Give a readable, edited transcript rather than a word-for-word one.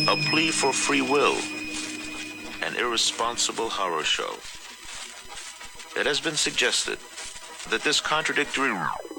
A plea for free will. An irresponsible horror show. It has been suggested that this contradictory